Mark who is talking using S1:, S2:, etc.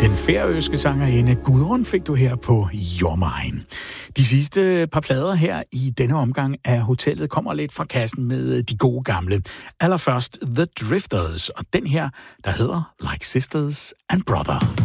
S1: Den færøske sangerinde Gudrun fik du her på Your Mine. De sidste par plader her i denne omgang af hotellet kommer lidt fra kassen med de gode gamle. Allerførst The Drifters, og den her, der hedder Like Sisters and Brother.